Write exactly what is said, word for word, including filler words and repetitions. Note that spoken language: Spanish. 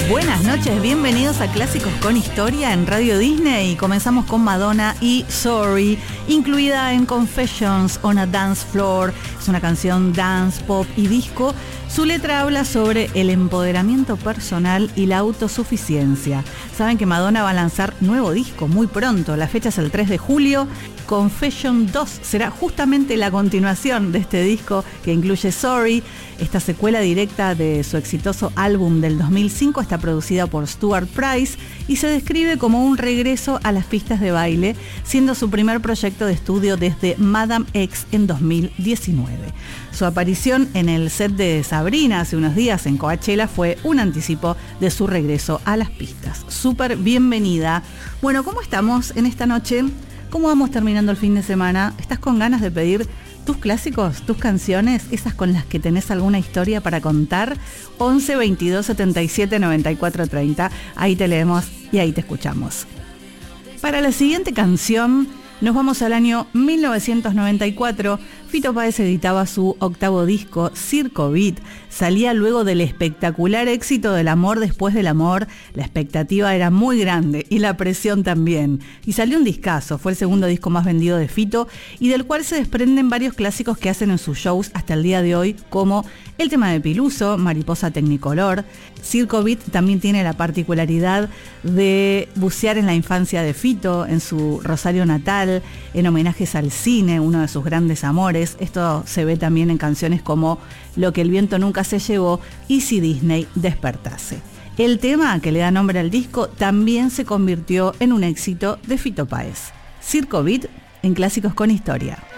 Buenas noches, bienvenidos a Clásicos con Historia en Radio Disney. Comenzamos con Madonna y Sorry, incluida en Confessions on a Dance Floor. Es una canción dance, pop y disco. Su letra habla sobre el empoderamiento personal y la autosuficiencia. Saben que Madonna va a lanzar nuevo disco muy pronto, la fecha es el tres de julio. Confession dos será justamente la continuación de este disco que incluye Sorry. Esta secuela directa de su exitoso álbum del dos mil cinco está producida por Stuart Price y se describe como un regreso a las pistas de baile, siendo su primer proyecto de estudio desde Madame X en dos mil diecinueve. Su aparición en el set de Sabrina hace unos días en Coachella fue un anticipo de su regreso a las pistas. Súper bienvenida. Bueno, ¿cómo estamos en esta noche? ¿Cómo vamos terminando el fin de semana? ¿Estás con ganas de pedir tus clásicos, tus canciones, esas con las que tenés alguna historia para contar? once veintidós setenta y siete noventa y cuatro treinta. Ahí te leemos y ahí te escuchamos. Para la siguiente canción nos vamos al año mil novecientos noventa y cuatro. Fito Páez editaba su octavo disco, Circo Beat. Salía luego del espectacular éxito del Amor después del amor. La expectativa era muy grande y la presión también. Y salió un discazo, fue el segundo disco más vendido de Fito y del cual se desprenden varios clásicos que hacen en sus shows hasta el día de hoy, como el tema de Piluso, Mariposa Tecnicolor. Circo Beat también tiene la particularidad de bucear en la infancia de Fito, en su Rosario natal, en homenajes al cine, uno de sus grandes amores. Esto se ve también en canciones como Lo que el viento nunca se llevó y Si Disney despertase. El tema que le da nombre al disco también se convirtió en un éxito de Fito Páez. Circo Beat en Clásicos con Historia.